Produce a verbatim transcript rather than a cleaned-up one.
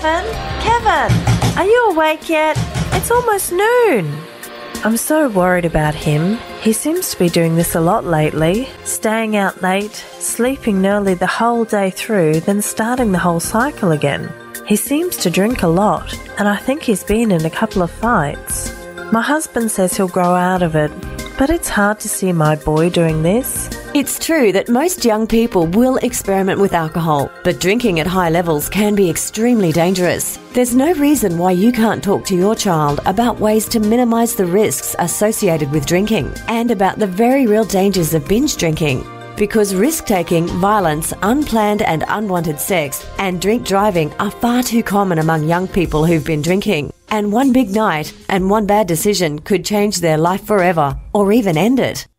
Kevin? Kevin, are you awake yet? It's almost noon. I'm so worried about him. He seems to be doing this a lot lately, staying out late, sleeping nearly the whole day through, then starting the whole cycle again. He seems to drink a lot, and I think he's been in a couple of fights. My husband says he'll grow out of it, but it's hard to see my boy doing this. It's true that most young people will experiment with alcohol, but drinking at high levels can be extremely dangerous. There's no reason why you can't talk to your child about ways to minimize the risks associated with drinking and about the very real dangers of binge drinking. Because risk-taking, violence, unplanned and unwanted sex, and drink driving are far too common among young people who've been drinking. And one big night and one bad decision could change their life forever, or even end it.